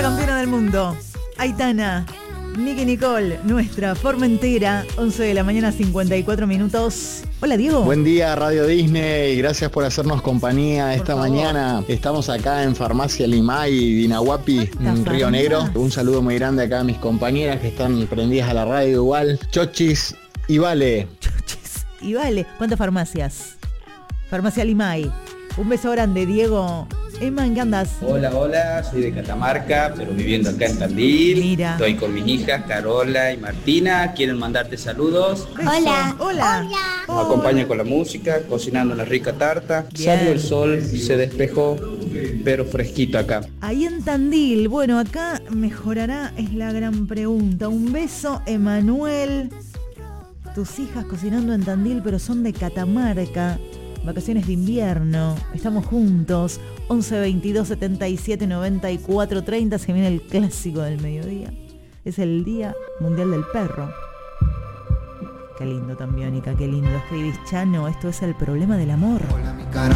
campeona del mundo, Aitana, Nicky Nicole, nuestra Formentera, 11 de la mañana, 54 minutos. Hola, Diego. Buen día, Radio Disney. Gracias por hacernos compañía esta favor. mañana. Estamos acá en Farmacia Limay, Dinahuapi, en Río Negro. Un saludo muy grande acá a mis compañeras que están prendidas a la radio igual. Chochis y Vale. Chochis y Vale. ¿Cuántas farmacias? Farmacia Limay. Un beso grande, Diego. Emma, ¿en qué andás? Hola, soy de Catamarca, pero viviendo acá en Tandil. Mira. Estoy con mis hijas, Carola y Martina. Quieren mandarte saludos. Beso. Hola. Nos acompaña con la música, cocinando una rica tarta. Bien. Salió el sol, se despejó, pero fresquito acá. Ahí en Tandil, bueno, acá mejorará, es la gran pregunta. Un beso, Emanuel. Tus hijas cocinando en Tandil, pero son de Catamarca. Vacaciones de invierno, estamos juntos. 11 22 77 94 30. Se viene el clásico del mediodía. Es el Día Mundial del Perro. Qué lindo también, Mónica, qué lindo. Escribís, Chano, esto es el problema del amor. Hola, mi cara